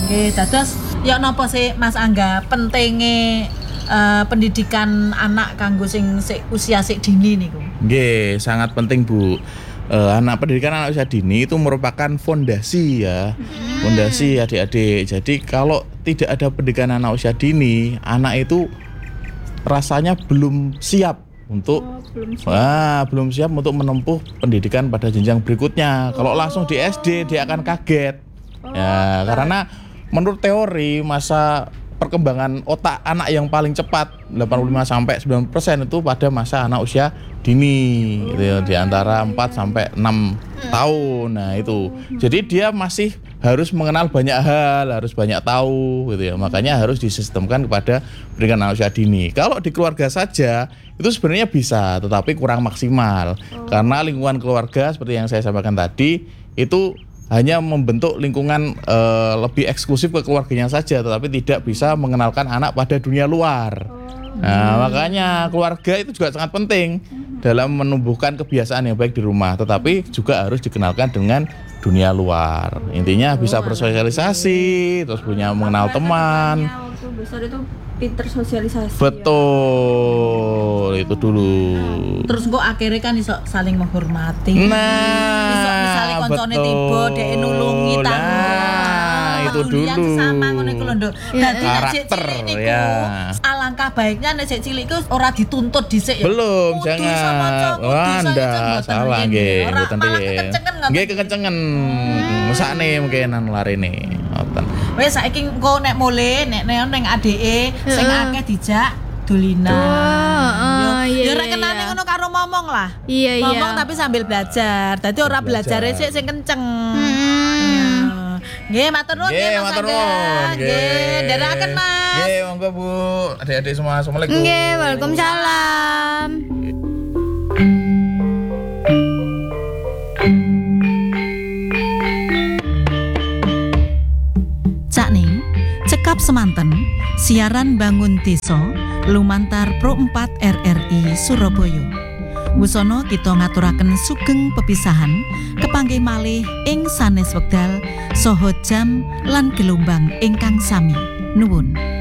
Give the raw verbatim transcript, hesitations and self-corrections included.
Nggih, dados ya napa sih Mas Angga pentinge uh, pendidikan anak kanggo sing sik usia sik dini niku? Nggih, sangat penting Bu. Uh, anak pendidikan anak usia dini itu merupakan fondasi ya, hmm. fondasi adik-adik. Jadi kalau tidak ada pendidikan anak usia dini, anak itu rasanya belum siap untuk, oh, belum siap. Wah, belum siap untuk menempuh pendidikan pada jenjang berikutnya. Oh. Kalau langsung di S D dia akan kaget, oh. ya karena menurut teori masa perkembangan otak anak yang paling cepat delapan puluh lima sampai sembilan puluh persen itu pada masa anak usia dini gitu ya, di antara empat sampai enam tahun. Nah, itu. Jadi dia masih harus mengenal banyak hal, harus banyak tahu gitu ya. Makanya harus disistemkan kepada pendidikan anak usia dini. Kalau di keluarga saja itu sebenarnya bisa, tetapi kurang maksimal. Oh. Karena lingkungan keluarga seperti yang saya sampaikan tadi itu hanya membentuk lingkungan e, lebih eksklusif ke keluarganya saja, tetapi tidak bisa mengenalkan anak pada dunia luar. Oh. Nah, makanya keluarga itu juga sangat penting dalam menumbuhkan kebiasaan yang baik di rumah, tetapi juga harus dikenalkan dengan dunia luar. Intinya bisa bersosialisasi, terus punya mengenal teman. Waktu besar itu pinter sosialisasi. Betul, ya. Itu dulu. Terus kok akhirnya kan iso saling menghormati. Nah, iso misalnya koncone tiba dhek nulungi tangga. Nah, itu dulu. Sama ngono iku lho, Nduk. Dadi karakter ya. Alangkah baiknya nek sik cilik iku ora dituntut dhisik ya. Belum, kudu jangan. Wah, ndak salah nggih, mboten piye. Nggih kekencengen. Mesakne mungkin anu larene. Ngoten. Wes saiki engko nek mule nek ning adike sing akeh dijak dolinan. Oh, iya. Ya ora kenane ngono karo momong lah. Iya, iya. Ngomong tapi sambil belajar. Dadi ora belajare sik sing kenceng. Hmm. Nggih, matur nuwun nggih Mas Angga. Nggih, ndherekaken Mas. Nggih, monggo Bu. Adik-adik semua, Assalamualaikum. Nggih, Waalaikumsalam. Cekap semanten, siaran bangun desa lumantar Pro empat R R I Surabaya. Wusono kita ngaturaken sugeng pepisahan kepanggih malih ing sanes wekdal saha jam lan gelombang ingkang sami. Nuwun.